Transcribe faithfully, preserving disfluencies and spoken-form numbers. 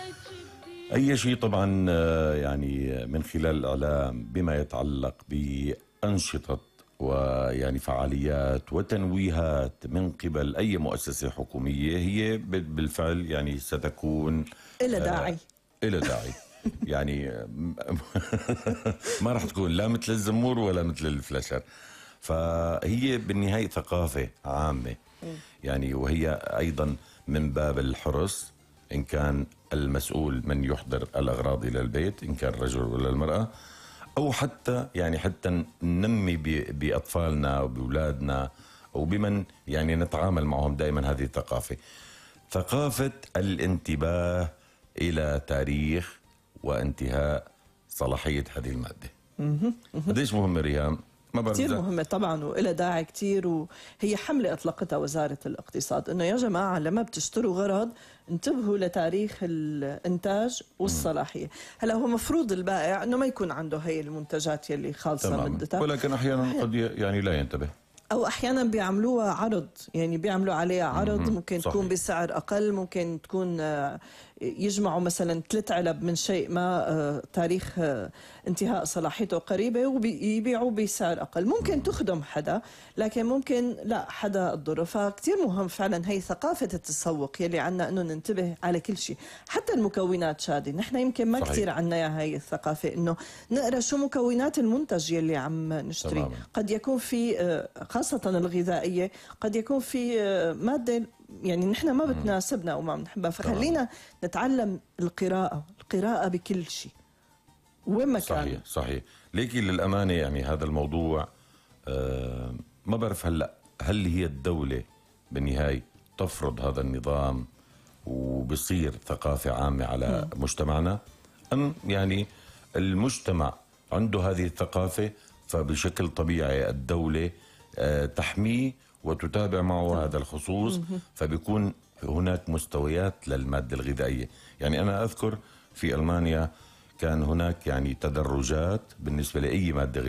أي شيء طبعا يعني من خلال الإعلام بما يتعلق بأنشطة ويعني فعاليات وتنويهات من قبل أي مؤسسة حكومية هي بالفعل يعني ستكون إلى داعي آه إلى داعي يعني ما راح تكون لا مثل الزمور ولا مثل الفلاشر. فهي بالنهاية ثقافة عامة يعني، وهي أيضا من باب الحرص إن كان المسؤول من يحضر الأغراض إلى البيت، إن كان الرجل ولا المرأة، أو حتى يعني حتى ننمي بأطفالنا وبأولادنا وبمن يعني نتعامل معهم دائما هذه الثقافة، ثقافة الانتباه إلى تاريخ وانتهاء صلاحية هذه المادة. قديش مهمة ريهام؟ كثير مهمة طبعا وإلى داعي كثير، وهي حملة أطلقتها وزارة الاقتصاد إنه يا جماعة لما بتشتروا غرض انتبهوا لتاريخ الإنتاج والصلاحية. هلا هو مفروض البائع إنه ما يكون عنده هي المنتجات يلي خالصة مدتها، ولكن أحيانا قد يعني لا ينتبه، أو أحيانا بيعملوها عرض، يعني بيعملوا عليها عرض ممكن صحيح. تكون بسعر أقل، ممكن تكون يجمعوا مثلا ثلاث علب من شيء ما تاريخ انتهاء صلاحيته قريبة ويبيعوا بسعر أقل، ممكن تخدم حدا لكن ممكن لا حدا تضره. فكتير مهم فعلا هي ثقافة التسوق يلي عنا إنه ننتبه على كل شيء، حتى المكونات. شادي نحن يمكن ما كتير عنا هاي الثقافة إنه نقرأ شو مكونات المنتج يلي عم نشتري. تماما. قد يكون في خاصة الغذائية قد يكون في مادة يعني نحن ما بتناسبنا وما بنحبها، فخلينا نتعلم القراءة، القراءة بكل شيء وين ما كان. صحيح صحيح. ليكي للأمانة يعني هذا الموضوع آه ما بعرف هلا هل هي الدولة بالنهاية تفرض هذا النظام وبصير ثقافة عامة على م. مجتمعنا، أم يعني المجتمع عنده هذه الثقافة فبشكل طبيعي الدولة آه تحميه وتتابع معه هذا الخصوص، فبيكون هناك مستويات للمادة الغذائية. يعني أنا أذكر في ألمانيا كان هناك يعني تدرجات بالنسبة لأي مادة غذائية.